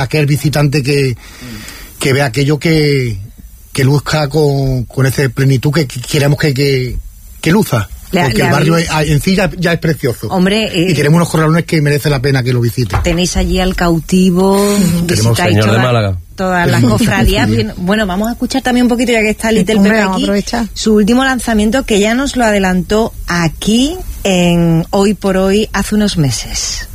aquel visitante que vea aquello que luzca con esa plenitud que queremos que luza. Porque el barrio en sí ya es precioso. Hombre, y tenemos unos corralones que merece la pena que lo visiten. Tenéis allí al cautivo, tenemos Señor de Málaga. Todas las cofradías. Bueno, vamos a escuchar también un poquito, ya que está Little Pepe aquí, su último lanzamiento, que ya nos lo adelantó aquí en Hoy por Hoy hace unos meses.